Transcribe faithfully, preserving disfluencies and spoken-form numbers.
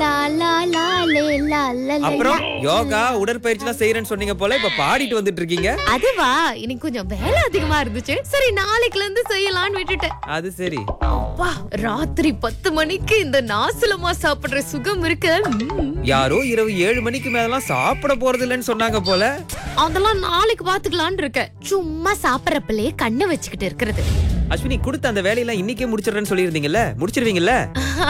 லா லா லா லே லா லா லே. அப்புறம் யோகா உடற்பயிற்சி எல்லாம் செய்யறேன்னு சொன்னீங்க போல, இப்ப பாடிட்டு வந்துட்டு இருக்கீங்க. அதுவா, இன்னைக்கு கொஞ்சம் வேலை அதிகமா இருந்துச்சு. சரி நாளைக்குல இருந்து செய்யலாம்னு விட்டுட்டேன். அது சரி. அப்பா, ராத்திரி பத்து மணிக்கு இந்த நாசலமா சாப்பிடுற சுகம் இருக்கு. ம்ம். யாரோ இரவு ஏழு மணிக்கு மேலாம் சாப்பிட போறது இல்லைன்னு சொன்னாங்க போல. அதெல்லாம் நாளைக்கு பாத்துக்கலாம்னு இருக்கேன். சும்மா சாப்பிடறப்பலே கண்ணை வச்சுக்கிட்டு இருக்கிறது. அஸ்வினி, கொடுத்த அந்த வேலையெல்லாம் இன்னைக்கே முடிச்சிடுறேன்னு சொல்லியிருந்தீங்கல்ல, முடிச்சிருவீங்கல்ல?